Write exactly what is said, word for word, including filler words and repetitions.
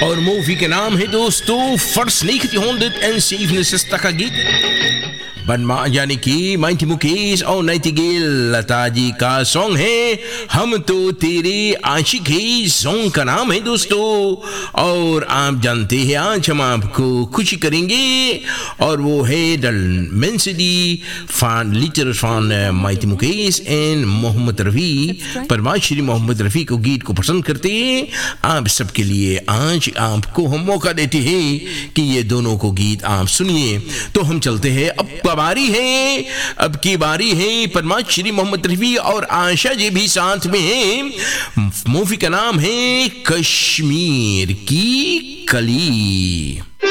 और मूवी के नाम है दोस्तों फ़र्स्ट का गीत बनमा यानी कि माइटी मुकेश और नाइटिंगेल लता जी का सॉन्ग है हम तो तेरे आशिक ही। सॉन्ग का नाम है दोस्तों। और आप जानते हैं आज हम आपको खुशी करेंगे और वो है द मेंसिडी फान लिटर फान माइटी मुकेश एंड मोहम्मद रफ़ी। परमाश्री मोहम्मद रफ़ी को गीत को पसंद करते हैं। आप सबके लिए आज आपको हम मौका देते हैं कि ये दोनों को गीत आप सुनिए। तो हम चलते हैं, अब बारी है अब की बारी है परमाश्री मोहम्मद रफ़ी और आशा जी भी साथ में है। मूवी का नाम है कश्मीर की कली।